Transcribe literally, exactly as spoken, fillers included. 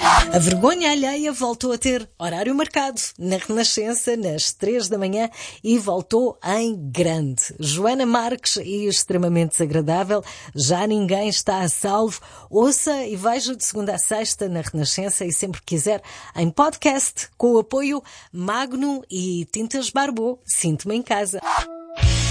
A vergonha alheia voltou a ter horário marcado na Renascença, nas três da manhã, e voltou em grande. Joana Marques e Extremamente Desagradável, já ninguém está a salvo. Ouça e veja de segunda a sexta na Renascença e sempre que quiser em podcast, com o apoio Magno e Tintas Barbô. Sinto-me em casa.